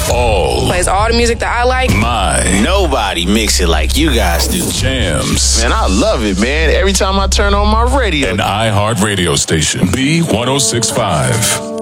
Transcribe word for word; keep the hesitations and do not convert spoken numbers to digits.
all. Plays all the music that I like. My. Nobody mix it like you guys do. Jams. Man, I love it, man. Every time I turn on my radio. An iHeart radio station. B one oh six point five.